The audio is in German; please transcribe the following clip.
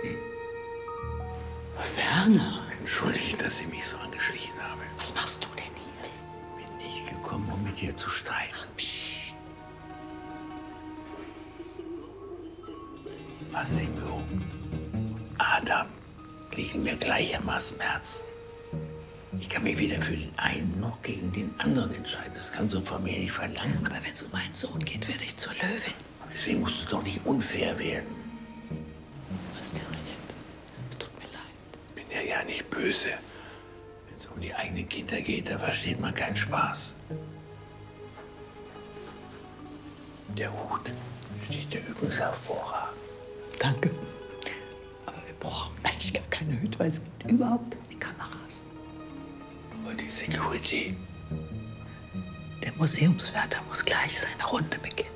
Werner! Entschuldige, dass ich mich so angeschlichen habe. Was machst du denn hier? Bin nicht gekommen, um mit dir zu streiten. Psst. Massimo und Adam liegen mir gleichermaßen im Herzen. Ich kann mich weder für den einen noch gegen den anderen entscheiden. Das kannst du von mir nicht verlangen. Aber wenn es um meinen Sohn geht, werde ich zur Löwin. Deswegen musst du doch nicht unfair werden. Du hast ja recht. Es tut mir leid. Bin ja nicht böse. Wenn es um die eigenen Kinder geht, da versteht man keinen Spaß. Der Hut steht dir übrigens hervorragend. Danke. Aber wir brauchen eigentlich gar keine Hüte, weil es gibt überhaupt keine Kameras. Aber die Security. Der Museumswärter muss gleich seine Runde beginnen.